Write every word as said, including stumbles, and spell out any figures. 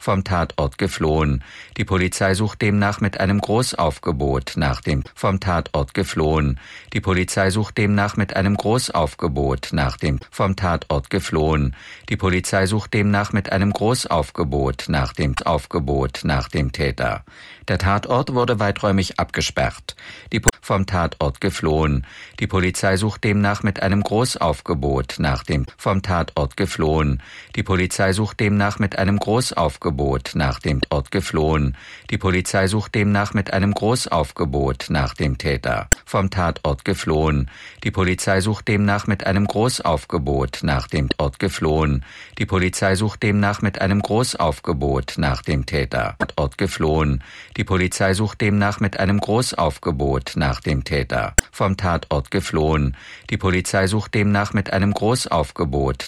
vom Tatort geflohen. Die Polizei sucht demnach mit einem Großaufgebot nach dem vom Tatort geflohen. Die Polizei sucht demnach mit einem Großaufgebot nach dem vom Tatort geflohen. Die Polizei sucht demnach mit einem Großaufgebot nach dem Aufgebot nach dem Täter. Der Tatort wurde weiträumig abgesperrt. Die Po- vom Tatort geflohen. Die Polizei sucht demnach mit einem Großaufgebot nach dem vom Tatort geflohen. Die Polizei sucht demnach mit einem Großaufgebot nach dem Ort geflohen. Die Polizei sucht demnach mit einem Großaufgebot nach dem Täter vom Tatort geflohen. Die Polizei sucht demnach mit einem Großaufgebot nach dem Ort geflohen. Die Polizei sucht demnach mit einem Großaufgebot nach dem Täter Ort geflohen. Die Polizei sucht demnach mit einem Großaufgebot nach dem Täter vom Tatort geflohen. Die Polizei sucht demnach mit einem Großaufgebot